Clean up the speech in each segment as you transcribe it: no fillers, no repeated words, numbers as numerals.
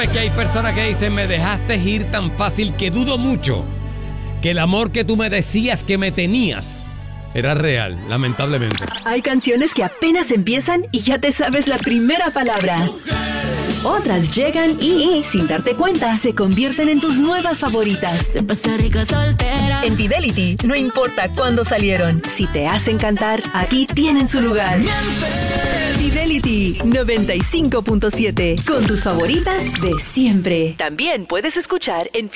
sabes que hay personas que dicen, me dejaste ir tan fácil que dudo mucho que el amor que tú me decías que me tenías era real, lamentablemente. Hay canciones que apenas empiezan y ya te sabes la primera palabra. Otras llegan y, sin darte cuenta, se convierten en tus nuevas favoritas. Se pasa rica soltera. En Fidelity, no importa cuándo salieron, si te hacen cantar, aquí tienen su lugar. Fidelity 95.7, con tus favoritas de siempre. También puedes escuchar en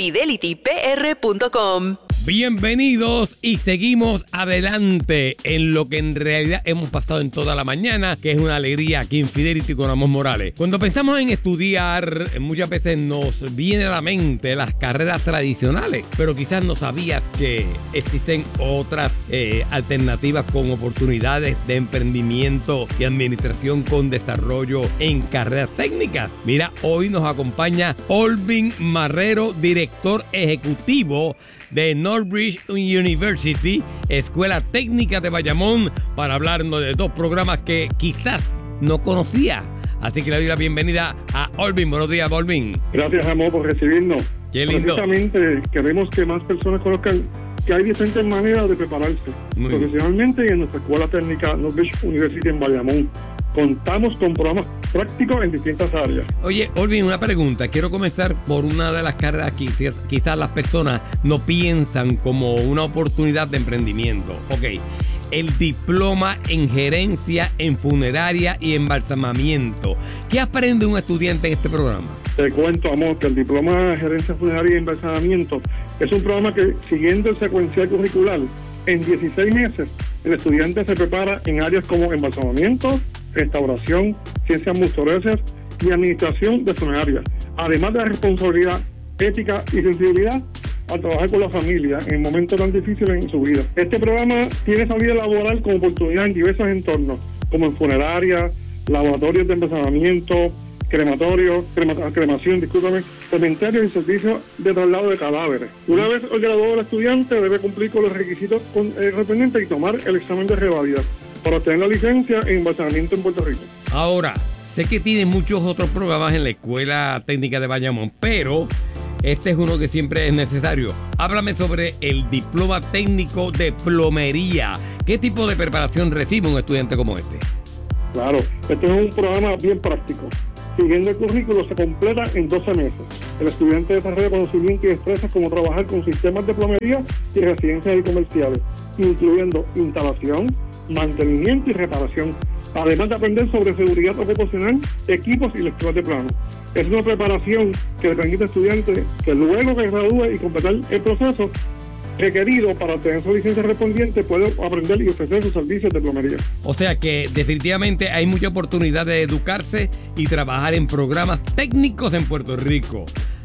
fidelitypr.com. Bienvenidos y seguimos adelante en lo que en realidad hemos pasado en toda la mañana, que es una alegría aquí en Fidelity con Amos Morales. Cuando pensamos en estudiar, muchas veces nos viene a la mente las carreras tradicionales, pero quizás no sabías que existen otras alternativas con oportunidades de emprendimiento y administración con desarrollo en carreras técnicas. Mira, hoy nos acompaña Olvin Marrero, director ejecutivo de Northbridge University, Escuela Técnica de Bayamón, para hablarnos de dos programas que quizás no conocía. Así que le doy la bienvenida a Olvin. Buenos días, Olvin. Gracias, amor, por recibirnos. Qué lindo. Precisamente queremos que más personas conozcan que hay diferentes maneras de prepararse profesionalmente, y en nuestra Escuela Técnica Northbridge University en Bayamón contamos con programas prácticos en distintas áreas. Oye, Olvin, una pregunta. Quiero comenzar por una de las carreras que quizás las personas no piensan como una oportunidad de emprendimiento. Ok, el diploma en gerencia en funeraria y embalsamamiento. ¿Qué aprende un estudiante en este programa? Te cuento, amor, que el diploma de gerencia funeraria y embalsamamiento es un programa que, siguiendo el secuencial curricular, en 16 meses el estudiante se prepara en áreas como embalsamamiento, restauración, ciencias musculoesas y administración de funeraria, además de la responsabilidad, ética y sensibilidad al trabajar con la familia en momentos tan difíciles en su vida. Este programa tiene salida laboral con oportunidad en diversos entornos, como en funeraria, laboratorios de embalsamamiento, crematorios, cremación, cementerios y servicios de traslado de cadáveres. Una vez graduado el estudiante, debe cumplir con los requisitos correspondientes y tomar el examen de reválida para obtener la licencia en embalsamamiento en Puerto Rico. Ahora, sé que tiene muchos otros programas en la Escuela Técnica de Bayamón, pero este es uno que siempre es necesario. Háblame sobre el diploma técnico de plomería. ¿Qué tipo de preparación recibe un estudiante como este? Claro, este es un programa bien práctico. Siguiendo el currículo, se completa en 12 meses. El estudiante desarrolla conocimientos y destrezas como trabajar con sistemas de plomería y residencias y comerciales, incluyendo instalación, mantenimiento y reparación, además de aprender sobre seguridad ocupacional, equipos y lecturas de plano. Es una preparación que le permite al estudiante que luego que gradúe y completar el proceso requerido para obtener su licencia respondiente, puede aprender y ofrecer sus servicios de plomería. O sea que definitivamente hay mucha oportunidad de educarse y trabajar en programas técnicos en Puerto Rico.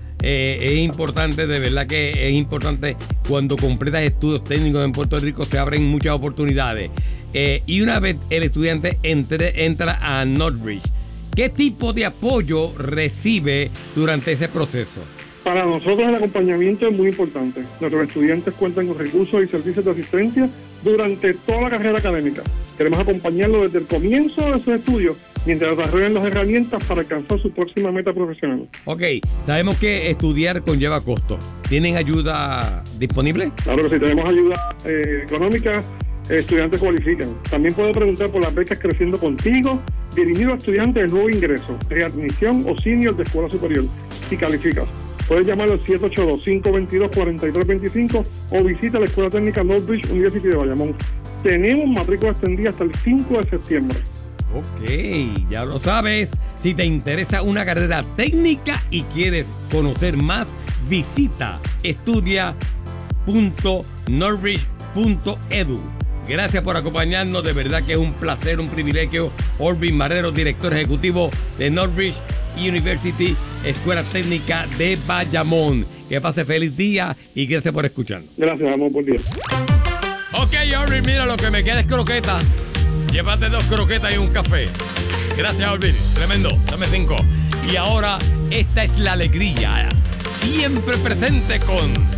Es importante, de verdad que es importante, cuando completas estudios técnicos en Puerto Rico se abren muchas oportunidades. Y una vez el estudiante entra a Northbridge, ¿qué tipo de apoyo recibe durante ese proceso? Para nosotros el acompañamiento es muy importante. Nuestros estudiantes cuentan con recursos y servicios de asistencia durante toda la carrera académica. Queremos acompañarlos desde el comienzo de sus estudios mientras desarrollan las herramientas para alcanzar su próxima meta profesional. Ok, sabemos que estudiar conlleva costos. ¿Tienen ayuda disponible? Claro que sí, tenemos ayuda económica. Estudiantes cualifican. También puede preguntar por las becas Creciendo Contigo, dirigido a estudiantes de nuevo ingreso, readmisión o senior de escuela superior, si calificas. Puedes llamar al 782-522-4325 o visita la Escuela Técnica Northbridge University de Bayamón. Tenemos matrícula extendida hasta el 5 de septiembre. Ok, ya lo sabes. Si te interesa una carrera técnica y quieres conocer más, visita estudia.northbridge.edu. Gracias por acompañarnos, de verdad que es un placer, un privilegio. Olvin Marrero, director ejecutivo de Northbridge University, Escuela Técnica de Bayamón. Que pase feliz día y gracias por escucharnos. Gracias, amor, buen día. Ok, Olvin, mira, lo que me queda es croqueta. Llévate 2 croquetas y un café. Gracias, Olvin, tremendo, dame 5. Y ahora, esta es la alegría, siempre presente con